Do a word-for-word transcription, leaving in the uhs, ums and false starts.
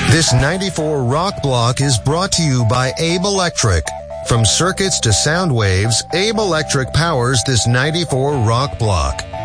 This ninety-four Rock Block is brought to you by Abe Electric. From circuits to sound waves, Abe Electric powers this ninety-four Rock Block.